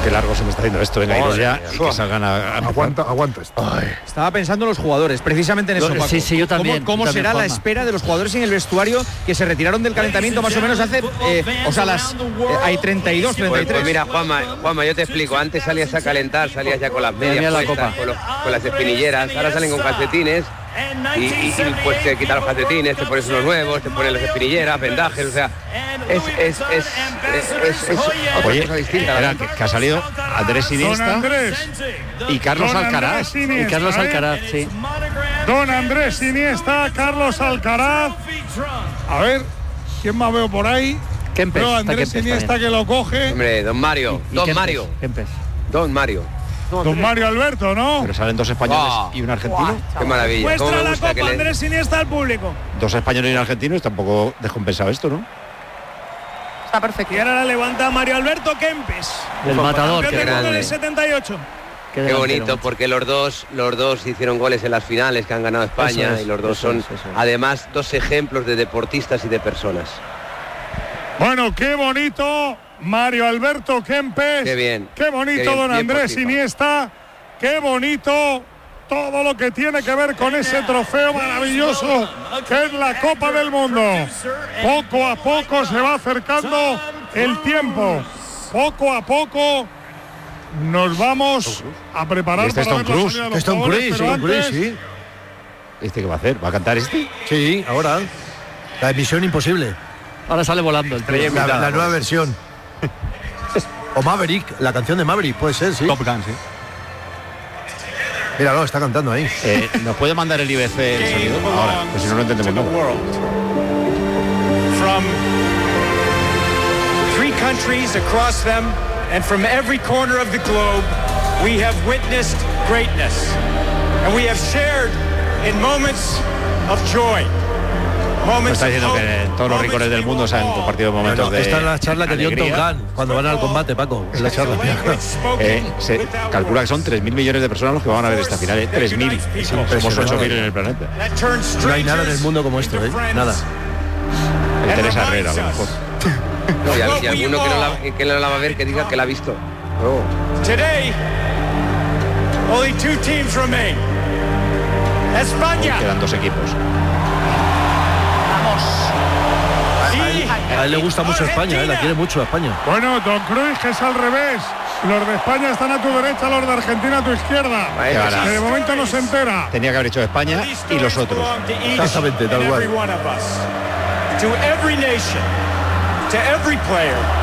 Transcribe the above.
Qué largo se me está haciendo esto, venga, iros ya y que salgan a aguanta esto. Estaba pensando en los jugadores, precisamente en eso, Paco. Sí, yo también. ¿Cómo también, será Juanma. la espera de los jugadores en el vestuario que se retiraron del calentamiento más o menos hace, hay 32, 33? Pues mira, Juanma, yo te explico. Antes salías a calentar, salías ya con las medias la puestas, con las espinilleras. Ahora salen con calcetines y pues te quitas los calcetines, te pones unos nuevos, te pones las espinilleras, vendajes, o sea, es otra cosa distinta. Era que ha salido Andrés Iniesta y Carlos Alcaraz. Y Carlos Alcaraz, sí. Don Andrés Iniesta, Carlos Alcaraz. A ver, ¿quién más veo por ahí? Kempes, Veo a Andrés Iniesta que lo coge. Hombre, Don Mario. Kempes. Don Mario Alberto, ¿no? Pero salen dos españoles y un argentino. Qué maravilla. Muestra la copa Andrés Iniesta al público. Dos españoles y un argentino, es tampoco descompensado esto, ¿no? Está perfecto. Y ahora la levanta Mario Alberto Kempes. El matador. Campeón Qué del mundo en grande. el 78. Qué bonito, porque los dos hicieron goles en las finales que han ganado España, y los dos son además dos ejemplos de deportistas y de personas. Bueno, qué bonito Mario Alberto Kempes. Qué bien. Qué bonito Qué bien, don bien Andrés por ti, Iniesta. Qué bonito todo lo que tiene que ver con ese trofeo maravilloso que es la Copa del Mundo. Poco a poco se va acercando el tiempo. Poco a poco nos vamos a preparar Este es para Tom ver la Cruise. salida de los Es Tom jugadores, Cruise, pero Tom Cruise, antes- sí. ¿Este qué va a hacer? ¿Va a cantar este? Sí, ahora. La emisión imposible. Ahora sale volando el tío. La nueva versión. O Maverick, la canción de Maverick, puede ser, sí. Top Gun, sí. Míralo, está cantando ahí. ¿Nos puede mandar el IBC el sonido? Ahora, pues si no lo entendemos nada. From 3 countries across them and from every corner of the globe, we have witnessed greatness. And we have shared in moments of joy. Me está diciendo que todos los rincones del mundo se han compartido momentos de Esta es la charla que dio Tom alegría. Gunn cuando van al combate, Paco. Es la charla. Se calcula que son 3.000 millones de personas los que van a ver esta final. 3.000. Somos 8.000 en el planeta. No hay nada en el mundo como esto, ¿eh? Nada. El Teresa Herrera, a lo mejor. No, y alguno que no la va a ver que diga que la ha visto. Today, only 2 teams remain. España. Quedan 2 equipos. A él le gusta mucho España, la quiere mucho a España. Bueno, Don Cruz, que es al revés. Los de España están a tu derecha, los de Argentina a tu izquierda. Vaya. Que de momento no se entera. Tenía que haber hecho España y los otros. Exactamente, tal cual. To every nation, to every player,